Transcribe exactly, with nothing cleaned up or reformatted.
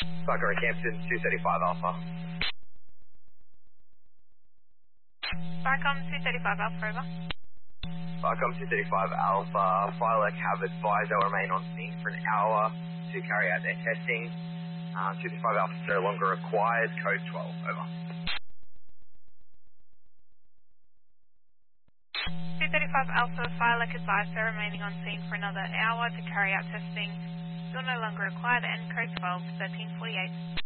Buckaroo Campton, two thirty-five Alpha. Barcom two thirty-five Alpha, over. Barcom two thirty-five Alpha. Firelek have advised they'll remain on scene for an hour to carry out their testing. Uh, two thirty-five Alpha is no longer required. Code twelve, over. two thirty-five Alpha, Firelek advised they're remaining on scene for another hour to carry out testing. Still no longer required, and code twelve, thirteen forty-eight.